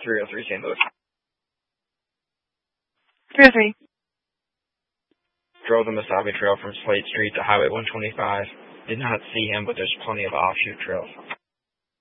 303 St. Louis. 303. Drove the Mesabi Trail from Slate Street to Highway 125. Did not see him, but there's plenty of offshoot trails.